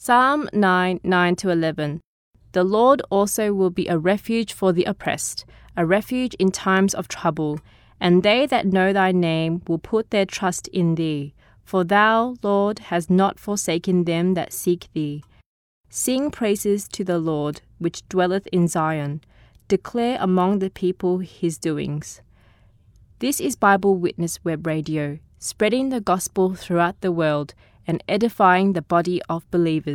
Psalm 9:9-11. The Lord also will be a refuge for the oppressed, a refuge in times of trouble, and they that know thy name will put their trust in thee. For thou, Lord, hast not forsaken them that seek thee. Sing praises to the Lord, which dwelleth in Zion. Declare among the people his doings. This is Bible Witness Web Radio, spreading the gospel throughout the world and edifying the body of believers.